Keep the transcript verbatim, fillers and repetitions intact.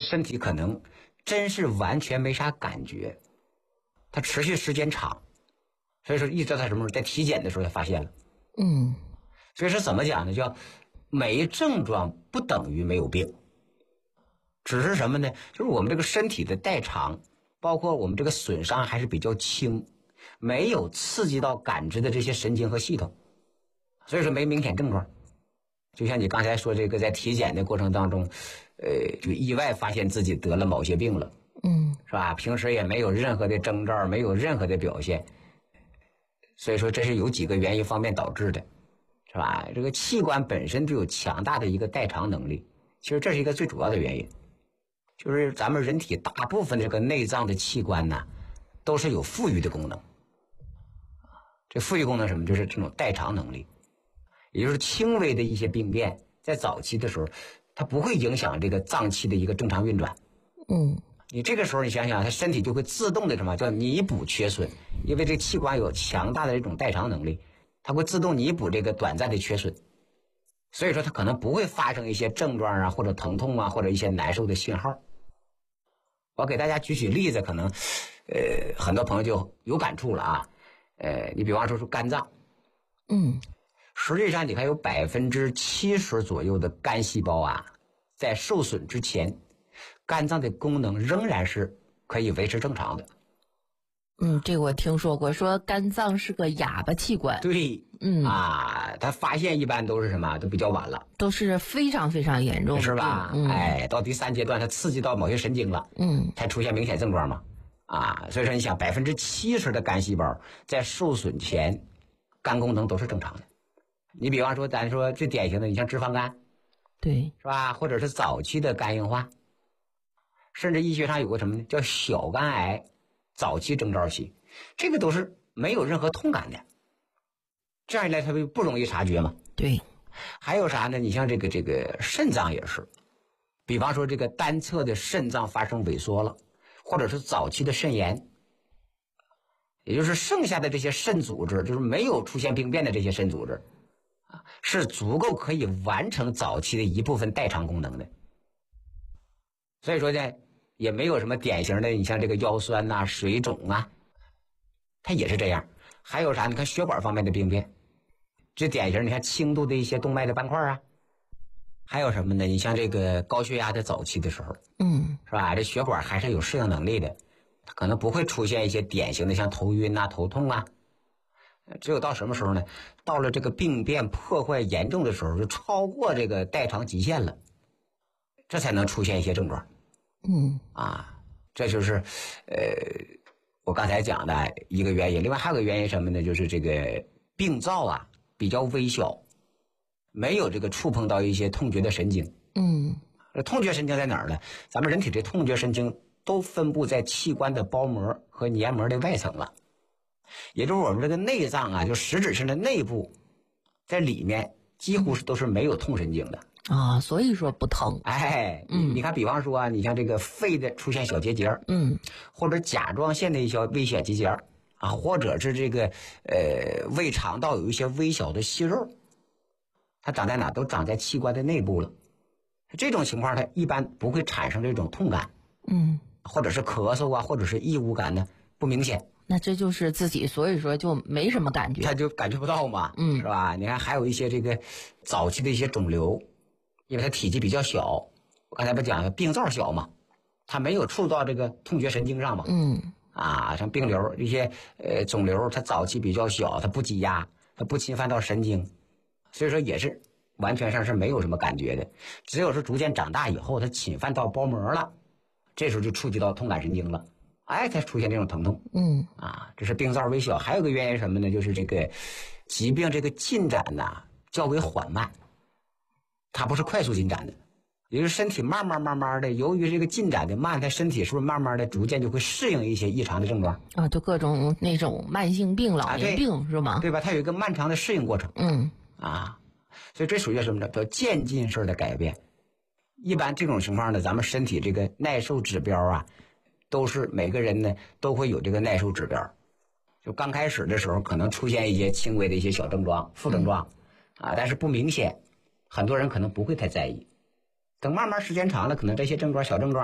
身体可能真是完全没啥感觉，它持续时间长，所以说一直到他什么时候在体检的时候才发现了。 嗯， 所以说怎么讲呢？叫没症状不等于没有病，只是什么呢？就是我们这个身体的代偿，包括我们这个损伤还是比较轻，没有刺激到感知的这些神经和系统，所以说没明显症状。就像你刚才说这个，在体检的过程当中，呃，就意外发现自己得了某些病了， 嗯， 是吧？平时也没有任何的征兆，没有任何的表现，所以说这是有几个原因方面导致的，是吧？这个器官本身就有强大的一个代偿能力，其实这是一个最主要的原因，就是咱们人体大部分这个内脏的器官呢，都是有富裕的功能。这富裕功能什么？就是这种代偿能力。也就是轻微的一些病变，在早期的时候，它不会影响这个脏器的一个正常运转。 嗯， 你这个时候你想想，它身体就会自动的什么叫弥补缺损，因为这器官有强大的这种代偿能力，它会自动弥补这个短暂的缺损。所以说，它可能不会发生一些症状啊，或者疼痛啊，或者一些难受的信号。我给大家举举例子，可能呃很多朋友就有感触了啊。呃，你比方说说肝脏， 嗯。 实际上，你看有百分之七十左右的肝细胞啊，在受损之前，肝脏的功能仍然是可以维持正常的。 嗯，这个我听说过，说肝脏是个哑巴器官。 对， 嗯啊，它发现一般都是什么？都比较晚了， 都是非常非常严重的， 是吧？ 嗯、 哎，到第三阶段，它刺激到某些神经了， 嗯， 才出现明显症状嘛。啊，所以说你想，百分之七十的肝细胞在受损前，肝功能都是正常的。你比方说，咱说最典型的，你像脂肪肝， 对， 是吧？或者是早期的肝硬化，甚至医学上有个什么呢？叫小肝癌早期征兆期，这个都是没有任何痛感的。这样一来，它就不容易察觉嘛。 对， 还有啥呢？你像这个这个肾脏也是，比方说这个单侧的肾脏发生萎缩了，或者是早期的肾炎，也就是剩下的这些肾组织，就是没有出现病变的这些肾组织。是足够可以完成早期的一部分代偿功能的，所以说呢，也没有什么典型的，你像这个腰酸呐、啊、水肿啊，它也是这样。还有啥？你看血管方面的病变，最典型，你看轻度的一些动脉的斑块啊，还有什么呢？你像这个高血压的早期的时候， 嗯， 是吧？这血管还是有适应能力的，它可能不会出现一些典型的像头晕啊、头痛啊。只有到什么时候呢？到了这个病变破坏严重的时候，就超过这个代偿极限了，这才能出现一些症状。 嗯， 啊，这就是呃我刚才讲的一个原因。另外还有个原因什么呢？就是这个病灶啊比较微小，没有这个触碰到一些痛觉的神经。 嗯， 痛觉神经在哪儿呢？咱们人体的痛觉神经都分布在器官的包膜和黏膜的外层了。也就是我们这个内脏啊，就实质性的内部，在里面几乎是都是没有痛神经的啊，所以说不疼。 哎， 嗯， 你看，比方说啊，你像这个肺的出现小结节， 嗯， 或者甲状腺的一些微小结节啊，或者是这个呃胃肠道有一些微小的息肉，它长在哪？都长在器官的内部了。这种情况它一般不会产生这种痛感， 嗯， 或者是咳嗽啊，或者是异物感呢，不明显。 那这就是自己，所以说就没什么感觉， 他就感觉不到嘛， 嗯， 是吧？你看还有一些这个早期的一些肿瘤，因为它体积比较小，我刚才不讲病灶小嘛，它没有触到这个痛觉神经上嘛， 嗯， 啊，像病瘤一些呃肿瘤，它早期比较小，它不积压，它不侵犯到神经，所以说也是完全上是没有什么感觉的。只有是逐渐长大以后，它侵犯到包膜了，这时候就触及到痛感神经了。哎，才出现这种疼痛。 嗯， 啊，这是病灶微小。还有个原因什么呢？就是这个疾病这个进展呐较为缓慢，它不是快速进展的，也就是身体慢慢慢慢的，由于这个进展的慢，它身体是不是慢慢的逐渐就会适应一些异常的症状啊？就各种那种慢性病、老年病、啊、是吗？ 对吧？它有一个漫长的适应过程。 嗯， 啊，所以这属于什么呢？叫渐进式的改变。一般这种情况呢，咱们身体这个耐受指标啊。都是每个人呢都会有这个耐受指标，就刚开始的时候可能出现一些轻微的一些小症状、副症状，啊，但是不明显，很多人可能不会太在意。等慢慢时间长了，可能这些症状、小症状